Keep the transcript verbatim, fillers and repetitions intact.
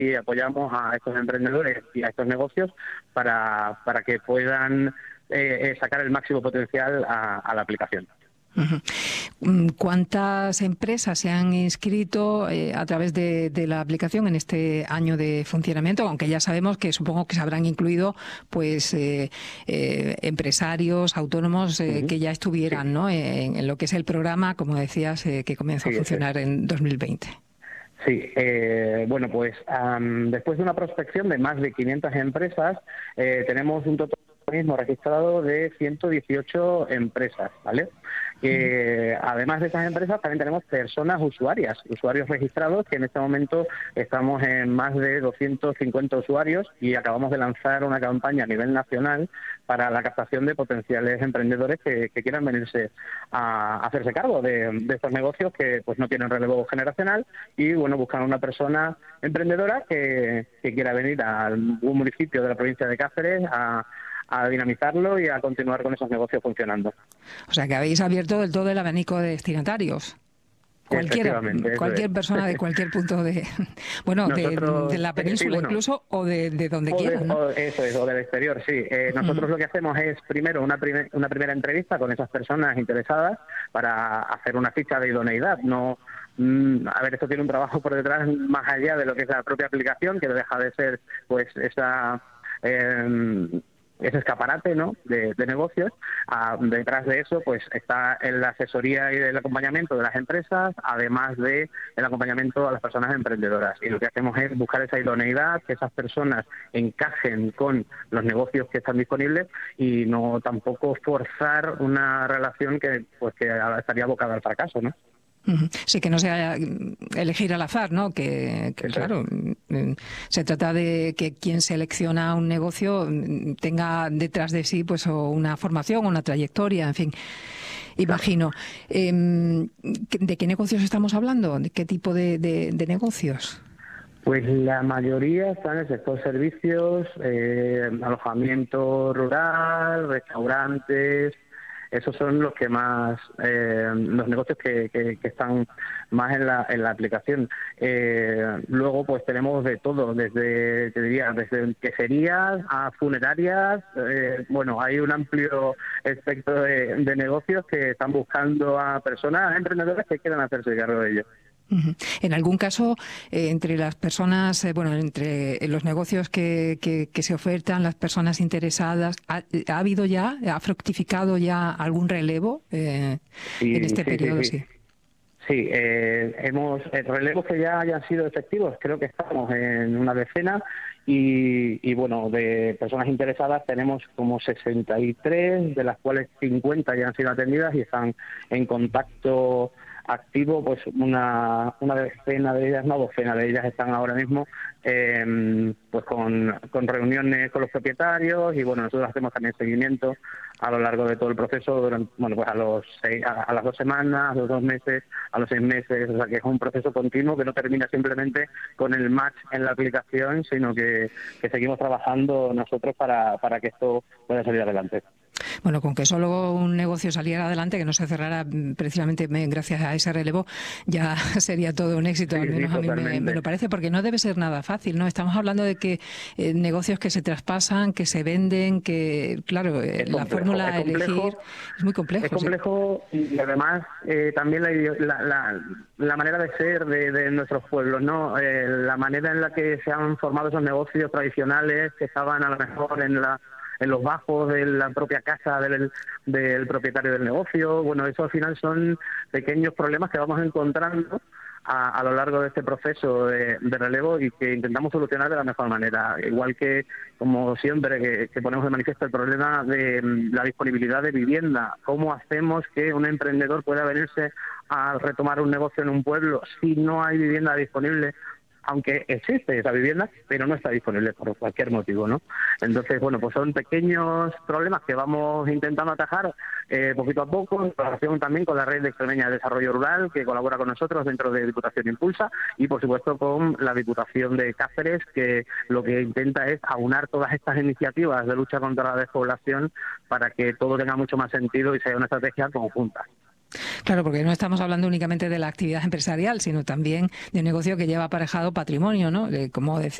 y apoyamos a estos emprendedores y a estos negocios para, para que puedan eh, sacar el máximo potencial a, a la aplicación. Uh-huh. ¿Cuántas empresas se han inscrito eh, a través de, de la aplicación en este año de funcionamiento? Aunque ya sabemos que supongo que se habrán incluido pues eh, eh, empresarios, autónomos eh, uh-huh. que ya estuvieran sí. ¿no? en, en lo que es el programa, como decías, eh, que comenzó sí, a funcionar sí. en dos mil veinte. Sí, eh, bueno, pues um, después de una prospección de más de quinientas empresas, eh, tenemos un total mismo registrado de ciento dieciocho empresas, ¿vale? Eh, además de esas empresas también tenemos personas usuarias, usuarios registrados, que en este momento estamos en más de doscientos cincuenta usuarios y acabamos de lanzar una campaña a nivel nacional para la captación de potenciales emprendedores que, que quieran venirse a, a hacerse cargo de, de estos negocios que pues no tienen relevo generacional y bueno, buscan una persona emprendedora que, que quiera venir a algún municipio de la provincia de Cáceres a a dinamizarlo y a continuar con esos negocios funcionando. O sea, que habéis abierto del todo el abanico de destinatarios. Cualquiera, cualquier es. persona de cualquier punto de, bueno, nosotros, de, de la península sí, bueno, incluso o de, de donde quieran, ¿no? Eso es, o del exterior, sí. Eh, nosotros uh-huh. lo que hacemos es primero una, primer, una primera entrevista con esas personas interesadas para hacer una ficha de idoneidad. No, mm, a ver, esto tiene un trabajo por detrás más allá de lo que es la propia aplicación, que deja de ser, pues, esa Eh, ese escaparate, ¿no?, de, de negocios. Ah, detrás de eso pues está la asesoría y el acompañamiento de las empresas, además de el acompañamiento a las personas emprendedoras. Y lo que hacemos es buscar esa idoneidad, que esas personas encajen con los negocios que están disponibles y no tampoco forzar una relación que pues que estaría abocada al fracaso, ¿no? Sí, que no sea elegir al azar, ¿no? Que, que claro, se trata de que quien selecciona un negocio tenga detrás de sí pues o una formación, una trayectoria, en fin. Imagino. Eh, ¿De qué negocios estamos hablando? ¿De qué tipo de, de, de negocios? Pues la mayoría están en el sector servicios, eh, alojamiento rural, restaurantes. Esos son los que más, eh, los negocios que, que, que están más en la, en la aplicación. Eh, luego, pues tenemos de todo, desde, te diría, desde queserías a funerarias. Eh, bueno, hay un amplio espectro de, de negocios que están buscando a personas, a emprendedores que quieran hacerse cargo de ello. En algún caso, eh, entre las personas, eh, bueno, entre los negocios que, que, que se ofertan, las personas interesadas, ¿ha, ha habido ya, ha fructificado ya algún relevo eh, sí, en este sí, periodo? Sí, sí. sí eh, hemos eh, relevos que ya hayan sido efectivos, creo que estamos en una decena y, y bueno, de personas interesadas tenemos como sesenta y tres, de las cuales cincuenta ya han sido atendidas y están en contacto activo, pues una, una decena de ellas, no docena de ellas están ahora mismo eh, pues con, con reuniones con los propietarios y bueno, nosotros hacemos también seguimiento a lo largo de todo el proceso, durante, bueno, pues a los seis, a, a las dos semanas, a los dos meses, a los seis meses, o sea que es un proceso continuo que no termina simplemente con el match en la aplicación, sino que, que seguimos trabajando nosotros para, para que esto pueda salir adelante. Bueno, con que solo un negocio saliera adelante, que no se cerrara precisamente gracias a ese relevo, ya sería todo un éxito, sí, al menos sí, a mí me, me lo parece, porque no debe ser nada fácil, ¿no? Estamos hablando de que eh, negocios que se traspasan, que se venden, que, claro, eh, la fórmula a elegir es muy complejo. Es complejo sí. Y además eh, también la, la, la, la manera de ser de, de nuestros pueblos, ¿no? Eh, la manera en la que se han formado esos negocios tradicionales que estaban a lo mejor en la en los bajos de la propia casa del, del propietario del negocio. Bueno, eso al final son pequeños problemas que vamos encontrando a, a lo largo de este proceso de, de relevo y que intentamos solucionar de la mejor manera. Igual que, como siempre, que, que ponemos de manifiesto el problema de la disponibilidad de vivienda. ¿Cómo hacemos que un emprendedor pueda venirse a retomar un negocio en un pueblo si no hay vivienda disponible? Aunque existe esa vivienda, pero no está disponible por cualquier motivo, ¿no? Entonces, bueno, pues son pequeños problemas que vamos intentando atajar eh, poquito a poco, en colaboración también con la Red de Extremeña de Desarrollo Rural, que colabora con nosotros dentro de Diputación Impulsa, y por supuesto con la Diputación de Cáceres, que lo que intenta es aunar todas estas iniciativas de lucha contra la despoblación para que todo tenga mucho más sentido y sea una estrategia conjunta. Claro, porque no estamos hablando únicamente de la actividad empresarial, sino también de un negocio que lleva aparejado patrimonio, ¿no? Eh, como decía